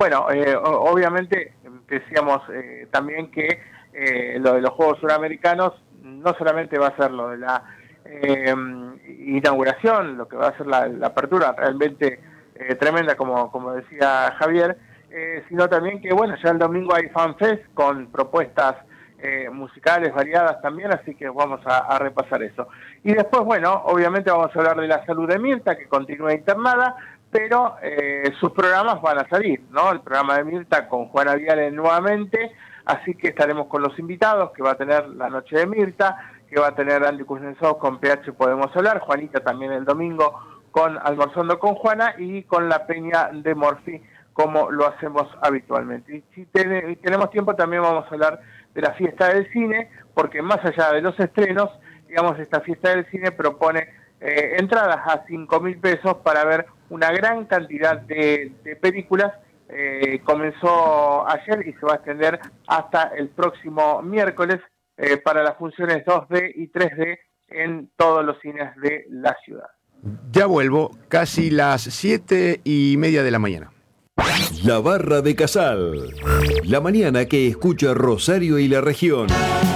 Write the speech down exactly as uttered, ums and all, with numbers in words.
bueno, eh, obviamente decíamos eh, también que eh, lo de los Juegos Suramericanos no solamente va a ser lo de la eh, inauguración, lo que va a ser la, la apertura realmente eh, tremenda, como, como decía Javier, eh, sino también que, bueno, ya el domingo hay FanFest con propuestas eh, musicales variadas también, así que vamos a, a repasar eso. Y después, bueno, obviamente vamos a hablar de la salud de Mirta, que continúa internada, pero eh, sus programas van a salir, ¿no? El programa de Mirta con Juana Viale nuevamente, así que estaremos con los invitados, que va a tener la noche de Mirta, que va a tener Andy Kuznetsov con P H Podemos Hablar, Juanita también el domingo con Almorzando con Juana y con la Peña de Morphy, como lo hacemos habitualmente. Y si ten, tenemos tiempo también vamos a hablar de la fiesta del cine, porque más allá de los estrenos, digamos, esta fiesta del cine propone eh, entradas a cinco mil pesos para ver una gran cantidad de, de películas. Eh, comenzó ayer y se va a extender hasta el próximo miércoles eh, para las funciones dos D y tres D en todos los cines de la ciudad. Ya vuelvo, casi las siete y media de la mañana. La Barra de Casal, la mañana que escucha Rosario y la región.